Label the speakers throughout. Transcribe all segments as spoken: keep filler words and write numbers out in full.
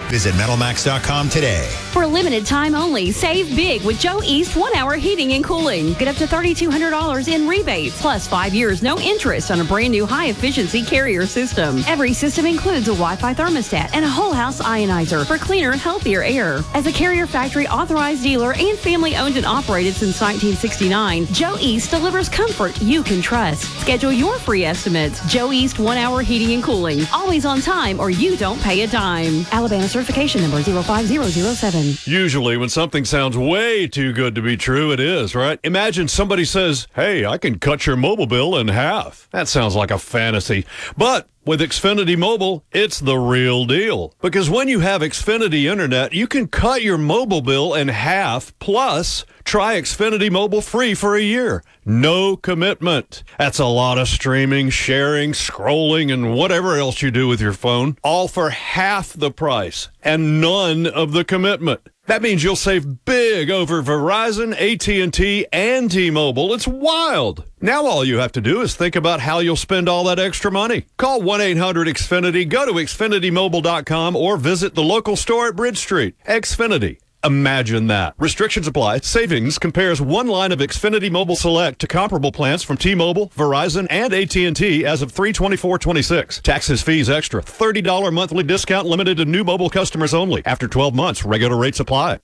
Speaker 1: Visit metal max dot com today.
Speaker 2: For a limited time only, save big with Joe East one-hour heating and cooling. Get up to three thousand two hundred dollars in rebates, plus five years no interest on a brand new high-efficiency Carrier system. Every system includes a Wi-Fi thermostat and a whole house ionizer for cleaner, healthier air. As a Carrier factory authorized dealer and family-owned and operated since nineteen sixty-nine, Joe East delivers comfort you can trust. Schedule your free estimates. Joe East one-hour heating and cooling. Always on time or you don't pay a dime. Alabama certification number zero five zero zero seven.
Speaker 3: Usually when something sounds way too good to be true, it is, right? Imagine somebody says, hey, I can cut your mobile bill in half. That sounds like a fantasy. But with Xfinity Mobile, it's the real deal. Because when you have Xfinity Internet, you can cut your mobile bill in half, plus try Xfinity Mobile free for a year. No commitment. That's a lot of streaming, sharing, scrolling, and whatever else you do with your phone, all for half the price and none of the commitment. That means you'll save big over Verizon, A T and T, and T-Mobile. It's wild. Now all you have to do is think about how you'll spend all that extra money. Call one eight hundred X Finity, go to Xfinity Mobile dot com, or visit the local store at Bridge Street. Xfinity. Imagine that. Restrictions apply. Savings compares one line of Xfinity Mobile Select to comparable plans from T-Mobile, Verizon, and A T and T as of three twenty-four twenty-six. Taxes, fees extra. thirty dollars monthly discount limited to new mobile customers only. After twelve months, regular rates apply.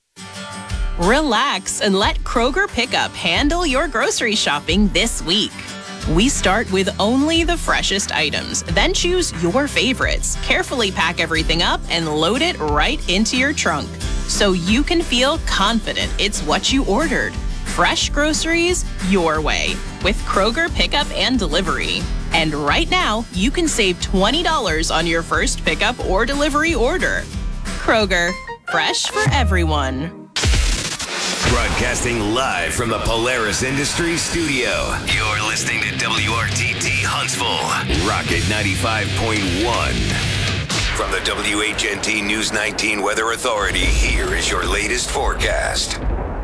Speaker 4: Relax and let Kroger Pickup handle your grocery shopping this week. We start with only the freshest items, then choose your favorites. Carefully pack everything up and load it right into your trunk, so you can feel confident it's what you ordered. Fresh groceries your way with Kroger Pickup and Delivery. And right now, you can save twenty dollars on your first pickup or delivery order. Kroger, fresh for everyone.
Speaker 5: Broadcasting live from the Polaris Industries studio. You're listening to W R T T Huntsville, Rocket ninety-five point one. From the W H N T News nineteen Weather Authority, here is your latest forecast.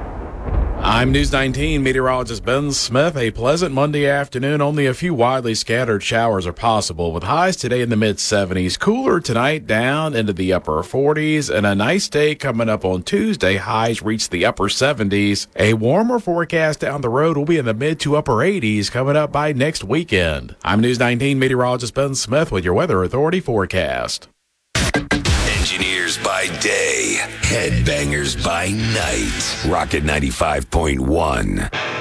Speaker 6: I'm News nineteen meteorologist Ben Smith. A pleasant Monday afternoon. Only a few widely scattered showers are possible, with highs today in the mid seventies. Cooler tonight, down into the upper forties, and a nice day coming up on Tuesday. Highs reach the upper seventies. A warmer forecast down the road will be in the mid to upper eighties coming up by next weekend. I'm News nineteen meteorologist Ben Smith with your Weather Authority forecast.
Speaker 5: Engineers by day, headbangers by night. Rocket ninety-five point one.